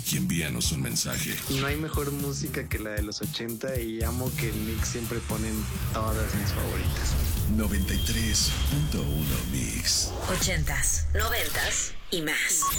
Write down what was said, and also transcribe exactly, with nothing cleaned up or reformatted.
y envíanos un mensaje. No hay mejor música que la de los ochenta y amo que el Mix siempre ponen todas mis favoritas. noventa y tres punto uno Mix. Ochentas, noventas y más.